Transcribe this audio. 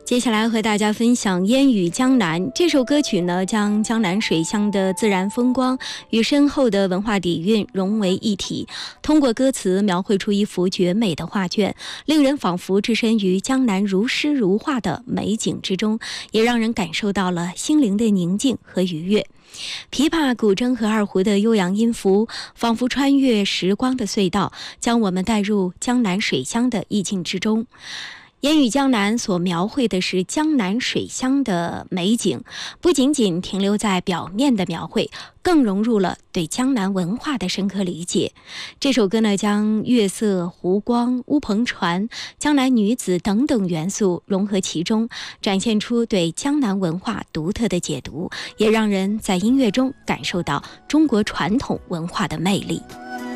接下来和大家分享《烟雨江南》这首歌曲呢，将江南水乡的自然风光与深厚的文化底蕴融为一体，通过歌词描绘出一幅绝美的画卷，令人仿佛置身于江南如诗如画的美景之中，也让人感受到了心灵的宁静和愉悦。琵琶、古筝和二胡的悠扬音符，仿佛穿越时光的隧道，将我们带入江南水乡的意境之中。烟雨江南所描绘的是江南水乡的美景，不仅仅停留在表面的描绘，更融入了对江南文化的深刻理解。这首歌呢，将月色、湖光、乌篷船、江南女子等等元素融合其中，展现出对江南文化独特的解读，也让人在音乐中感受到中国传统文化的魅力。